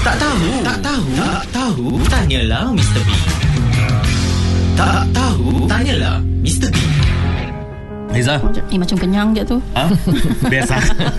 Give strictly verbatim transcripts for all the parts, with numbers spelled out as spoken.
Tak tahu, tak tahu, tak tahu, tanyalah Mister B. Tak tahu, tanyalah Mister B. Liza, Eh macam kenyang je tu. ha? Biasa.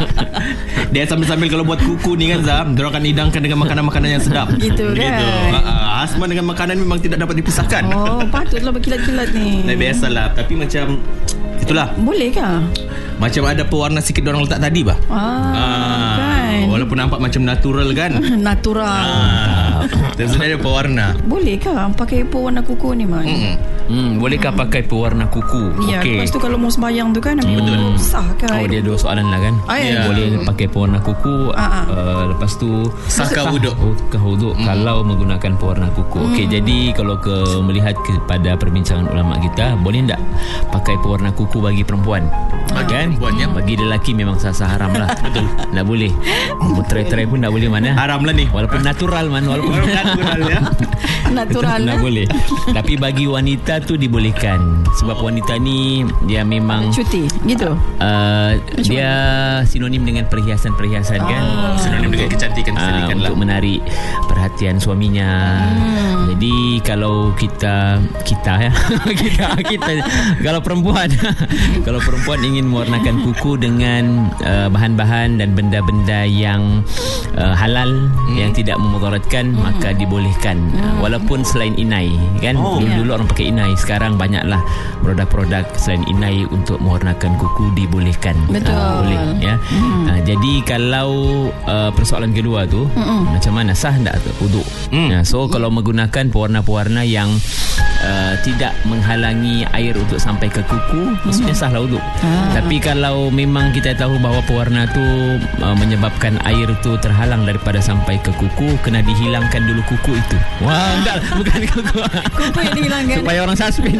Dia sambil-sambil kalau buat kuku ni kan Zam, dia akan hidangkan dengan makanan-makanan yang sedap. Gitu kan. Ha, Asman dengan makanan memang tidak dapat dipisahkan. Oh, patutlah berkilat-kilat ni. Nah, biasalah. Tapi macam itulah. Boleh kah? Macam ada pewarna sikit diorang letak tadi bah. Ah, Ah, kan. walaupun nampak macam natural kan. Natural. Ah, dan sebenarnya ada pewarna. Boleh kah pakai pewarna kuku ni, Man? Mm-mm. Hmm, bolehkah pakai pewarna kuku? Ya, Okey. lepas tu kalau mau sembahyang tu kan, ambil Betul. betul sah kan. Oh, dia dua soalan lah kan. Ah, ya. Boleh pakai pewarna kuku. Ah, ah. uh, Lepas tu Sahkah wuduk? Sahkah wuduk Hmm. kalau menggunakan pewarna kuku. Okey, jadi kalau ke melihat kepada perbincangan ulama kita, boleh tak pakai pewarna kuku bagi perempuan? Bagi Kan? perempuan, ya. Bagi lelaki memang sah-sah haram lah. Betul. Tak boleh. Try-try pun tak boleh mana. Haram lah ni. Walaupun natural man, walaupun Natural ya. Natural tak lah. boleh. Tapi bagi wanita tu dibolehkan. Sebab wanita ni dia memang Cuti gitu. Uh, dia sinonim dengan perhiasan-perhiasan kan. Ah. Sinonim dengan kecantikan, Ah, kecantikan lah. untuk menarik perhatian suaminya. Hmm. Jadi kalau kita kita ya kita kita kalau perempuan kalau perempuan ingin mewarnakan kuku dengan uh, bahan-bahan dan benda-benda yang uh, halal Hmm. yang tidak memudaratkan, maka dibolehkan. Uh, walaupun selain inai kan. Oh. Dulu-dulu orang pakai inai, sekarang banyaklah produk-produk selain inai untuk mewarnakan kuku dibolehkan. Betul. Ah, boleh ya. Hmm. Ah, jadi kalau uh, persoalan kedua tu, Mm-mm. macam mana, sah tak tu wuduk? Hmm. Ya, so kalau menggunakan pewarna-pewarna yang uh, tidak menghalangi air untuk sampai ke kuku, maksudnya sahlah wuduk. Ah. Tapi kalau memang kita tahu bahawa pewarna tu uh, menyebabkan air tu terhalang daripada sampai ke kuku, kena dihilangkan dulu kuku itu. Wah, enggak, bukan kuku. Kuku yang dihilangkan. Supaya orang suspend.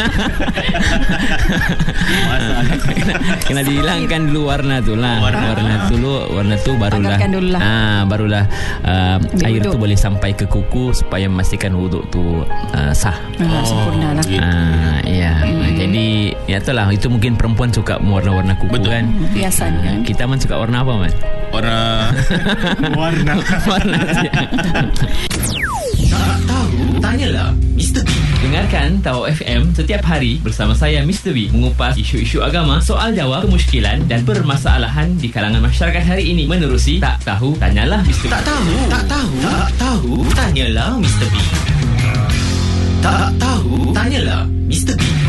kena, kena dihilangkan dulu warna tu lah. Warna. Warna tu dulu, warna tu barulah. Pagarkan dulu lah. Ah, barulah uh, Ambil air wuduk. tu boleh sampai ke kuku supaya memastikan wuduk tu uh, sah. Ah, sempurna lah. gitu. Ah, ya. Hmm. Jadi ya itulah, itu mungkin perempuan suka warna-warna kuku. Betul. Kan. Hiasan Ah, kan. kita man suka warna apa man? Warna Warna Warna. Tak tahu, tanyalah Mister B. Dengarkan Tahu F M setiap hari bersama saya Mister B mengupas isu-isu agama, soal jawab, kemusykilan dan permasalahan di kalangan masyarakat hari ini menerusi Tak Tahu Tanyalah Mister B. Tak tahu, tak tahu, tak tahu, tanyalah Mister B. Tak tahu, tanyalah Mister B.